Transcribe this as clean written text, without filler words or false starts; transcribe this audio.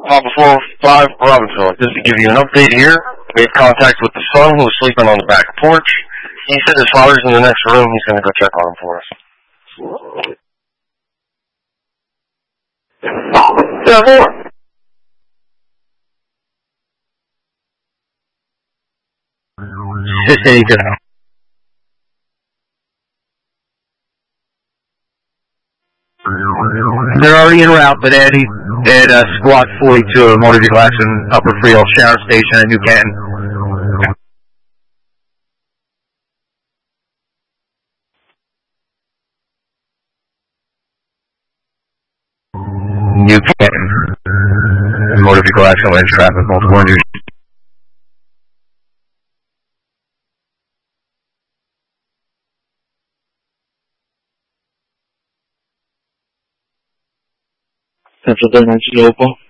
Papa 45, Robbinsville. Just to give you an update here, we have contact with the son who was sleeping on the back porch. He said his father's in the next room. He's going to go check on him for us. Yeah, more. They're already en route, but Ed squad 42, a motor vehicle accident, Upper Freehold Sheriff Station at New Canton. New Canton. Motor vehicle accident, lane traffic, multiple injuries. Central 39 Opal.